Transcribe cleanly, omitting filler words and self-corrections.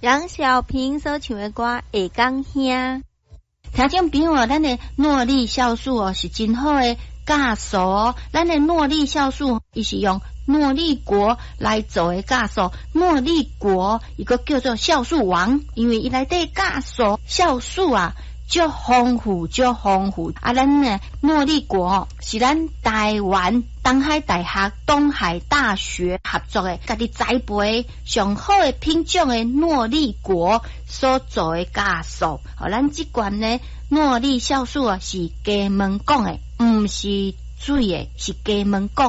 杨小平所唱的歌会讲听。 听众朋友，咱的诺丽酵素哦是真好的酵素哦。咱的诺丽酵素伊是用诺丽果来做的酵素，诺丽果伊个叫做酵素王，因为伊内底酵素酵素啊足丰富啊！咱呢诺丽果是咱台湾东海大学、东海大学合作的，家己栽培上好的品种的诺丽果所做的酵素。咱这罐呢诺丽酵素啊是加盟讲的，唔是水的，是加盟讲。